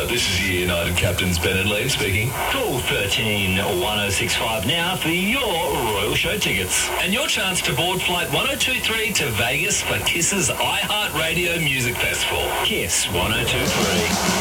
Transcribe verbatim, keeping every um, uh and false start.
this is your United Captains Ben and Liam speaking. Call thirteen one oh six five now for your Royal Show tickets. And your chance to board flight one oh two three to Vegas for Kiss's iHeartRadio Music Festival. Kiss one oh two three.